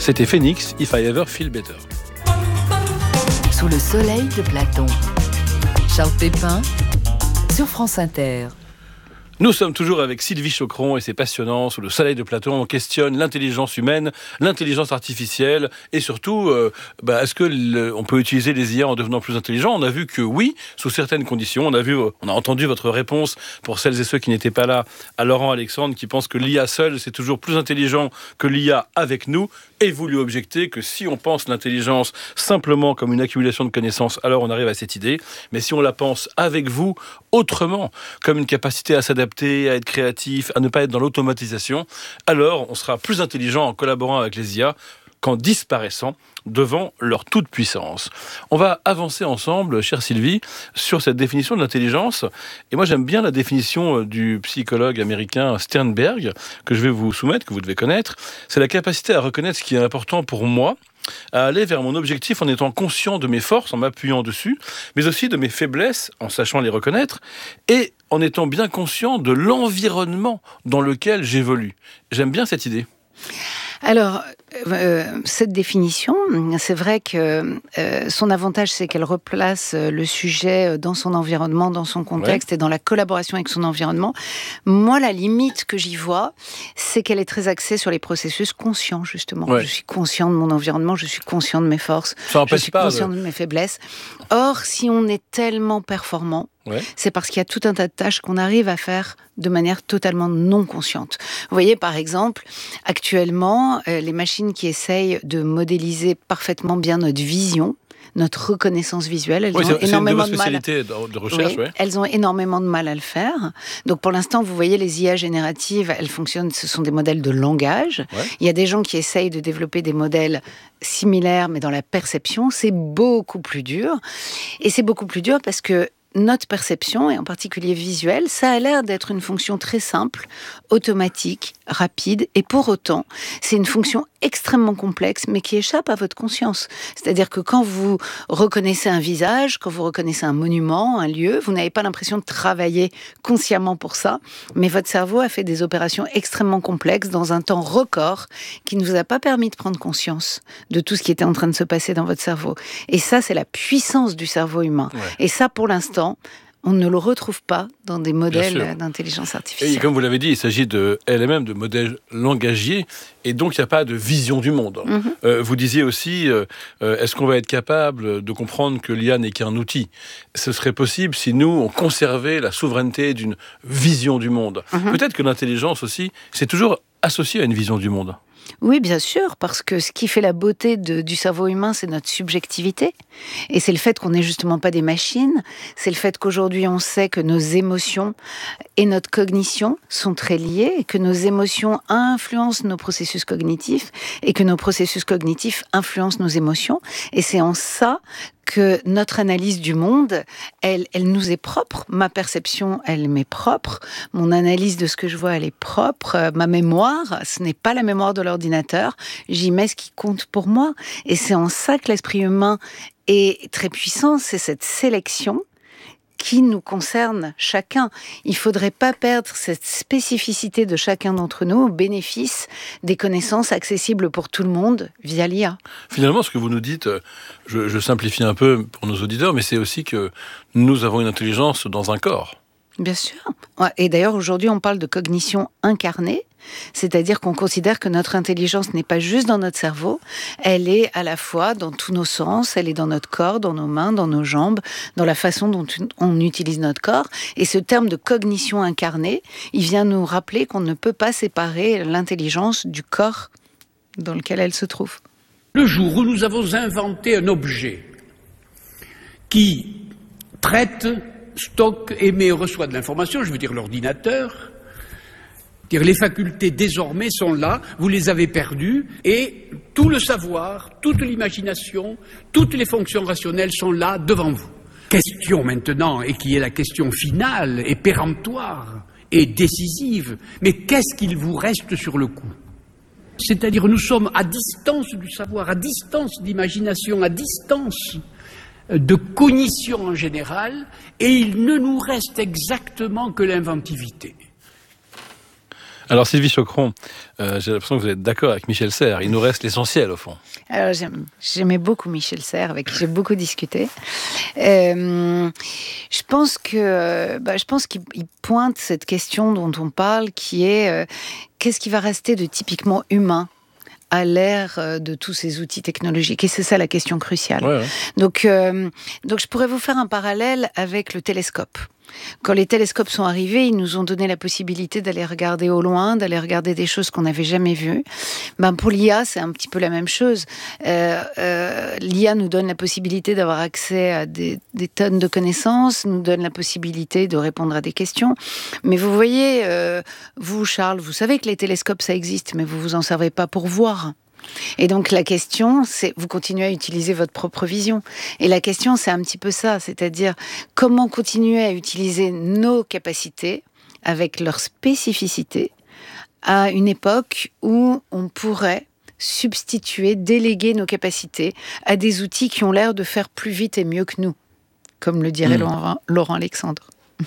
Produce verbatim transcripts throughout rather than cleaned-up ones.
C'était Phoenix, If I Ever Feel Better. Sous le soleil de Platon. Charles Pépin sur France Inter. Nous sommes toujours avec Sylvie Choqueron et c'est passionnant. Sous le soleil de Platon, on questionne l'intelligence humaine, l'intelligence artificielle et surtout, euh, bah, est-ce que le, on peut utiliser les I A en devenant plus intelligent ? On a vu que oui, sous certaines conditions. On a vu, on a entendu votre réponse pour celles et ceux qui n'étaient pas là à Laurent Alexandre qui pense que l'I A seule c'est toujours plus intelligent que l'I A avec nous. Et vous lui objectez que si on pense l'intelligence simplement comme une accumulation de connaissances, alors on arrive à cette idée. Mais si on la pense avec vous autrement, comme une capacité à s'adapter, à être créatif, à ne pas être dans l'automatisation, alors on sera plus intelligent en collaborant avec les I A qu'en disparaissant devant leur toute-puissance. On va avancer ensemble, chère Sylvie, sur cette définition de l'intelligence. Et moi, j'aime bien la définition du psychologue américain Sternberg, que je vais vous soumettre, que vous devez connaître. C'est la capacité à reconnaître ce qui est important pour moi, à aller vers mon objectif en étant conscient de mes forces, en m'appuyant dessus, mais aussi de mes faiblesses, en sachant les reconnaître, et en étant bien conscient de l'environnement dans lequel j'évolue. J'aime bien cette idée. Alors, euh, cette définition, c'est vrai que euh, son avantage, c'est qu'elle replace le sujet dans son environnement, dans son contexte ouais. et dans la collaboration avec son environnement. Moi, la limite que j'y vois, c'est qu'elle est très axée sur les processus conscients, justement. Ouais. Je suis conscient de mon environnement, je suis conscient de mes forces, je suis pas conscient de... de mes faiblesses. Or, si on est tellement performant, ouais. c'est parce qu'il y a tout un tas de tâches qu'on arrive à faire de manière totalement non consciente. Vous voyez, par exemple, actuellement, euh, les machines qui essayent de modéliser parfaitement bien notre vision, notre reconnaissance visuelle, elles oui, ont c'est, énormément c'est une de mal. spécialité de recherche, oui, ouais. Elles ont énormément de mal à le faire. Donc, pour l'instant, vous voyez, les I A génératives, elles fonctionnent. Ce sont des modèles de langage. Ouais. Il y a des gens qui essayent de développer des modèles similaires, mais dans la perception, c'est beaucoup plus dur. Et c'est beaucoup plus dur parce que notre perception, et en particulier visuelle, ça a l'air d'être une fonction très simple, automatique, rapide, et pour autant, c'est une fonction extrêmement complexe, mais qui échappe à votre conscience. C'est-à-dire que quand vous reconnaissez un visage, quand vous reconnaissez un monument, un lieu, vous n'avez pas l'impression de travailler consciemment pour ça, mais votre cerveau a fait des opérations extrêmement complexes dans un temps record qui ne vous a pas permis de prendre conscience de tout ce qui était en train de se passer dans votre cerveau. Et ça, c'est la puissance du cerveau humain. Ouais. Et ça, pour l'instant, on ne le retrouve pas dans des modèles d'intelligence artificielle. Et comme vous l'avez dit, il s'agit de L M M, de modèles langagiers, et donc il n'y a pas de vision du monde. Mm-hmm. Euh, vous disiez aussi, euh, est-ce qu'on va être capable de comprendre que l'I A n'est qu'un outil ? Ce serait possible si nous, on conservait la souveraineté d'une vision du monde. Mm-hmm. Peut-être que l'intelligence aussi, c'est toujours associé à une vision du monde. Oui, bien sûr, parce que ce qui fait la beauté de, du cerveau humain, c'est notre subjectivité. Et c'est le fait qu'on n'est justement pas des machines. C'est le fait qu'aujourd'hui, on sait que nos émotions et notre cognition sont très liées, et que nos émotions influencent nos processus cognitifs, et que nos processus cognitifs influencent nos émotions. Et c'est en ça que notre analyse du monde, elle, elle nous est propre. Ma perception, elle m'est propre. Mon analyse de ce que je vois, elle est propre. Ma mémoire, ce n'est pas la mémoire de l'ordinateur. J'y mets ce qui compte pour moi. Et c'est en ça que l'esprit humain est très puissant. C'est cette sélection qui nous concerne chacun. Il ne faudrait pas perdre cette spécificité de chacun d'entre nous au bénéfice des connaissances accessibles pour tout le monde via l'I A. Finalement, ce que vous nous dites, je, je simplifie un peu pour nos auditeurs, mais c'est aussi que nous avons une intelligence dans un corps. Bien sûr. Et d'ailleurs, aujourd'hui, on parle de cognition incarnée, c'est-à-dire qu'on considère que notre intelligence n'est pas juste dans notre cerveau, elle est à la fois dans tous nos sens, elle est dans notre corps, dans nos mains, dans nos jambes, dans la façon dont on utilise notre corps. Et ce terme de cognition incarnée, il vient nous rappeler qu'on ne peut pas séparer l'intelligence du corps dans lequel elle se trouve. Le jour où nous avons inventé un objet qui traite, stocke, émet et reçoit de l'information, je veux dire l'ordinateur, dire les facultés désormais sont là, vous les avez perdues, et tout le savoir, toute l'imagination, toutes les fonctions rationnelles sont là devant vous. Question maintenant, et qui est la question finale et péremptoire et décisive, mais qu'est-ce qu'il vous reste sur le coup ? C'est-à-dire nous sommes à distance du savoir, à distance d'imagination, à distance de cognition en général, et il ne nous reste exactement que l'inventivité. Alors Sylvie Choqueron, euh, j'ai l'impression que vous êtes d'accord avec Michel Serres. Il nous reste l'essentiel au fond. Alors j'aime, j'aimais beaucoup Michel Serres, avec qui j'ai beaucoup discuté. Euh, je pense que, bah, je pense qu'il pointe cette question dont on parle, qui est euh, qu'est-ce qui va rester de typiquement humain à l'ère de tous ces outils technologiques. Et c'est ça la question cruciale. Ouais, ouais. Donc, euh, donc je pourrais vous faire un parallèle avec le télescope. Quand les télescopes sont arrivés, ils nous ont donné la possibilité d'aller regarder au loin, d'aller regarder des choses qu'on n'avait jamais vues. Ben pour l'I A, c'est un petit peu la même chose. Euh, euh, L'I A nous donne la possibilité d'avoir accès à des, des tonnes de connaissances, nous donne la possibilité de répondre à des questions. Mais vous voyez, euh, vous, Charles, vous savez que les télescopes, ça existe, mais vous vous en servez pas pour voir. Et donc la question, c'est, vous continuez à utiliser votre propre vision. Et la question, c'est un petit peu ça, c'est-à-dire comment continuer à utiliser nos capacités avec leurs spécificités à une époque où on pourrait substituer, déléguer nos capacités à des outils qui ont l'air de faire plus vite et mieux que nous, comme le dirait mmh. Laurent, Laurent Alexandre.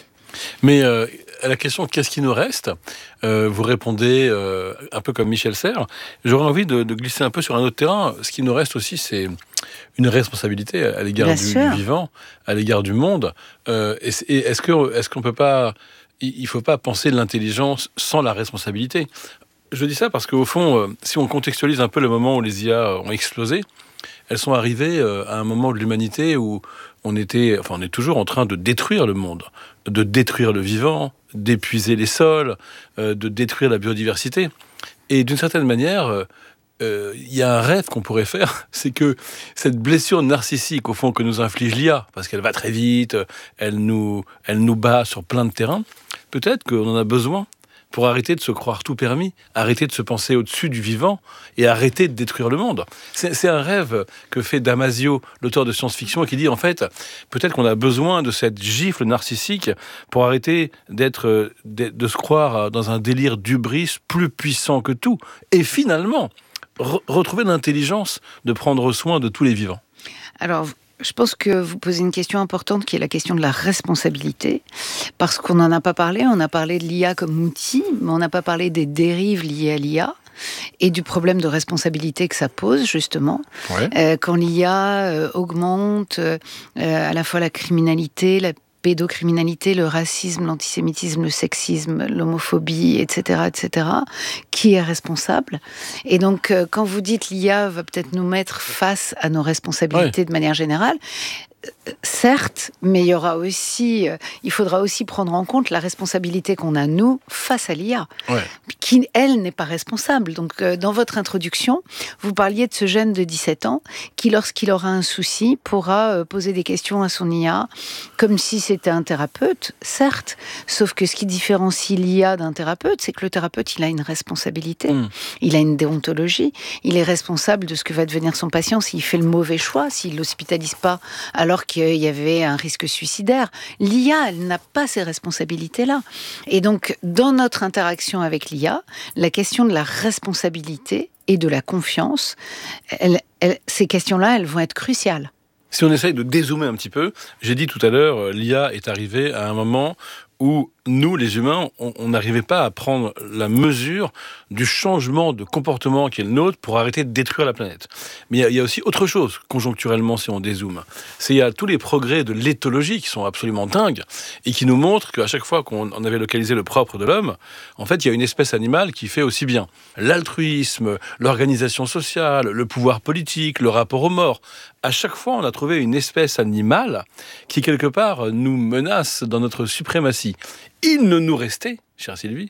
Mais euh, à la question qu'est-ce qui nous reste, euh, vous répondez euh, un peu comme Michel Serres. J'aurais envie de, de glisser un peu sur un autre terrain. Ce qui nous reste aussi, c'est une responsabilité à l'égard du, du vivant, à l'égard du monde. Euh, et, et est-ce que, est-ce qu'on peut pas, il ne faut pas penser l'intelligence sans la responsabilité. Je dis ça parce qu'au fond, euh, si on contextualise un peu le moment où les I A ont explosé, elles sont arrivées euh, à un moment de l'humanité où on était, enfin, on est toujours en train de détruire le monde, de détruire le vivant, d'épuiser les sols, euh, de détruire la biodiversité. Et d'une certaine manière, il euh, euh, y a un rêve qu'on pourrait faire, c'est que cette blessure narcissique, au fond, que nous inflige l'I A, parce qu'elle va très vite, elle nous, elle nous bat sur plein de terrains, peut-être qu'on en a besoin pour arrêter de se croire tout permis, arrêter de se penser au-dessus du vivant et arrêter de détruire le monde. C'est, c'est un rêve que fait Damasio, l'auteur de science-fiction, qui dit en fait, peut-être qu'on a besoin de cette gifle narcissique pour arrêter d'être, de, de se croire dans un délire d'hubris plus puissant que tout, et finalement re- retrouver l'intelligence de prendre soin de tous les vivants. Alors, je pense que vous posez une question importante qui est la question de la responsabilité, parce qu'on n'en a pas parlé, on a parlé de l'I A comme outil, mais on n'a pas parlé des dérives liées à l'I A et du problème de responsabilité que ça pose, justement. Ouais. Euh, quand l'I A euh, augmente euh, à la fois la criminalité, la pédocriminalité, le racisme, l'antisémitisme, le sexisme, l'homophobie, et cetera, et cetera. Qui est responsable ? Et donc, euh, quand vous dites l'I A va peut-être nous mettre face à nos responsabilités ouais. de manière générale, euh, certes, mais il y aura aussi, euh, il faudra aussi prendre en compte la responsabilité qu'on a nous face à l'I A, ouais. qui elle n'est pas responsable. Donc, euh, dans votre introduction, vous parliez de ce jeune de dix-sept ans qui, lorsqu'il aura un souci, pourra euh, poser des questions à son I A, comme si c'était un thérapeute, certes. Sauf que ce qui différencie l'I A d'un thérapeute, c'est que le thérapeute, il a une responsabilité, mmh. il a une déontologie, il est responsable de ce que va devenir son patient s'il fait le mauvais choix, s'il l'hospitalise pas alors qu'il y avait un risque suicidaire. L'I A, elle n'a pas ces responsabilités-là. Et donc, dans notre interaction avec l'I A, la question de la responsabilité et de la confiance, elle, elle, ces questions-là, elles vont être cruciales. Si on essaye de dézoomer un petit peu, j'ai dit tout à l'heure, l'I A est arrivée à un moment où nous, les humains, on n'arrivait pas à prendre la mesure du changement de comportement qui est le nôtre pour arrêter de détruire la planète. Mais il y, y a aussi autre chose, conjoncturellement, si on dézoome. C'est il y a tous les progrès de l'éthologie qui sont absolument dingues et qui nous montrent qu'à chaque fois qu'on avait localisé le propre de l'homme, en fait, il y a une espèce animale qui fait aussi bien l'altruisme, l'organisation sociale, le pouvoir politique, le rapport aux morts. À chaque fois, on a trouvé une espèce animale qui, quelque part, nous menace dans notre suprématie. Il ne nous restait, chère Sylvie,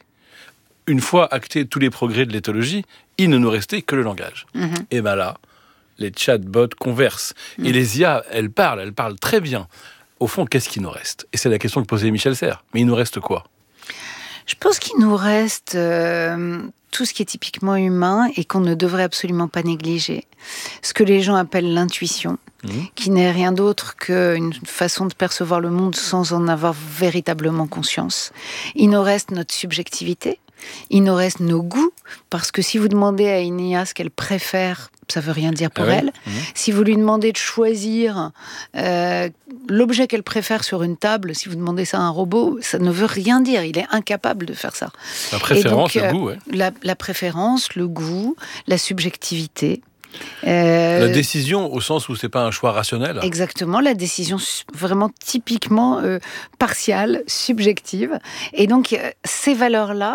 une fois actés tous les progrès de l'éthologie, il ne nous restait que le langage. Mmh. Et bien là, les chatbots conversent. Mmh. Et les I A, elles parlent, elles parlent très bien. Au fond, qu'est-ce qui nous reste ? Et c'est la question que posait Michel Serres. Mais il nous reste quoi ? Je pense qu'il nous reste euh, tout ce qui est typiquement humain et qu'on ne devrait absolument pas négliger. Ce que les gens appellent l'intuition, mmh. qui n'est rien d'autre qu'une façon de percevoir le monde sans en avoir véritablement conscience. Il nous reste notre subjectivité, Il nous reste nos goûts, parce que si vous demandez à une I A ce qu'elle préfère, ça veut rien dire pour ah ouais. elle. Mmh. Si vous lui demandez de choisir euh, l'objet qu'elle préfère sur une table, si vous demandez ça à un robot, ça ne veut rien dire. Il est incapable de faire ça. La préférence, donc, le euh, goût, ouais. La, la préférence, le goût, la subjectivité. Euh, la décision au sens où c'est pas un choix rationnel. Exactement, la décision vraiment typiquement euh, partiale, subjective. Et donc, euh, ces valeurs-là,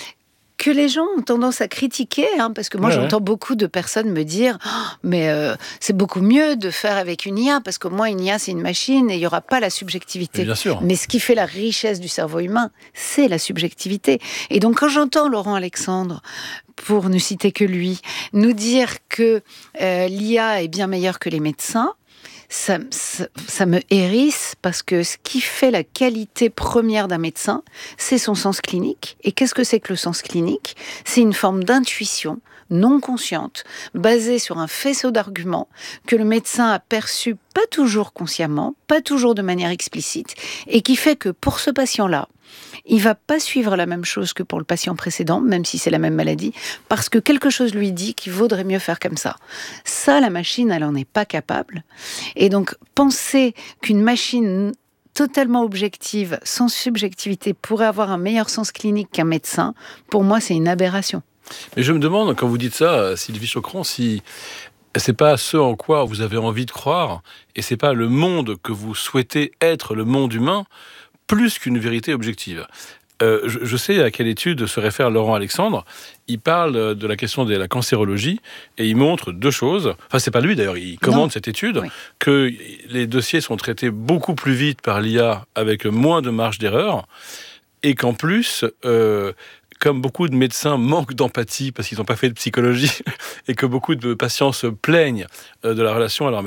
que les gens ont tendance à critiquer, hein, parce que moi ouais, j'entends ouais. beaucoup de personnes me dire oh, mais euh, c'est beaucoup mieux de faire avec une I A, parce qu'au moins une I A c'est une machine et il n'y aura pas la subjectivité. Mais, bien sûr. Mais ce qui fait la richesse du cerveau humain, c'est la subjectivité. Et donc quand j'entends Laurent Alexandre, pour ne citer que lui, nous dire que euh, l'I A est bien meilleure que les médecins, Ça, ça, ça me hérisse, parce que ce qui fait la qualité première d'un médecin, c'est son sens clinique. Et qu'est-ce que c'est que le sens clinique ? C'est une forme d'intuition non consciente, basée sur un faisceau d'arguments que le médecin a perçu pas toujours consciemment, pas toujours de manière explicite, et qui fait que pour ce patient-là, il va pas suivre la même chose que pour le patient précédent, même si c'est la même maladie, parce que quelque chose lui dit qu'il vaudrait mieux faire comme ça. Ça, la machine, elle en est pas capable. Et donc, penser qu'une machine totalement objective, sans subjectivité, pourrait avoir un meilleur sens clinique qu'un médecin, pour moi, c'est une aberration. Mais je me demande, quand vous dites ça, Sylvie Choqueron, si c'est pas ce en quoi vous avez envie de croire, et c'est pas le monde que vous souhaitez être, le monde humain, plus qu'une vérité objective. Euh, je, je sais à quelle étude se réfère Laurent Alexandre. Il parle de la question de la cancérologie et il montre deux choses. Enfin, c'est pas lui d'ailleurs, il commande non. cette étude, oui. que les dossiers sont traités beaucoup plus vite par l'I A avec moins de marge d'erreur et qu'en plus, euh, comme beaucoup de médecins manquent d'empathie parce qu'ils n'ont pas fait de psychologie et que beaucoup de patients se plaignent de la relation à leur médecin,